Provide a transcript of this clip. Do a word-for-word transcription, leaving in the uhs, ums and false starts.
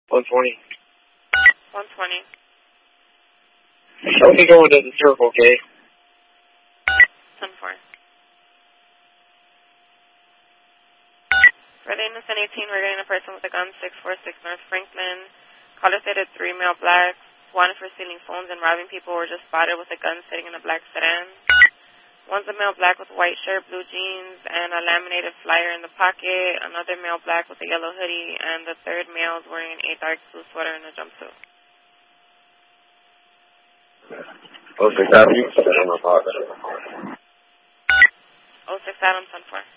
one twenty. one twenty. Show me going to the circle, okay? ten four. For the innocent eighteen, we're getting a person with a gun, six four six North Franklin. Caller stated three male blacks, wanted for stealing phones and robbing people, were just spotted with a gun sitting in a black sedan. One's a male black with a white shirt, blue jeans, and a laminated flyer in the pocket. Another male black with a yellow hoodie, and the third male is wearing a dark blue sweater and a jumpsuit. oh six Avenue, seven oh five. oh six Adams, ten four.